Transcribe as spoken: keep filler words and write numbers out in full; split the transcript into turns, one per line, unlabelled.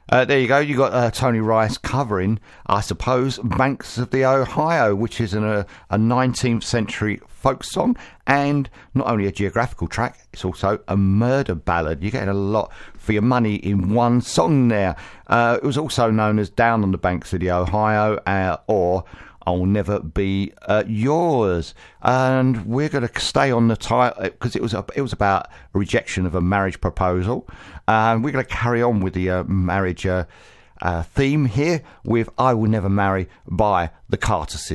Uh, there you go. You got uh, Tony Rice covering, I suppose, Banks of the Ohio, which is an, uh, a nineteenth century folk song, and not only a geographical track, it's also a murder ballad. You're getting a lot for your money in one song there. Uh, it was also known as Down on the Banks of the Ohio, uh, or I'll Never Be uh, Yours. And we're going to stay on the title because it was a, it was about a rejection of a marriage proposal. And uh, we're going to carry on with the uh, marriage uh, uh, theme here with I Will Never Marry by the Carter Sisters.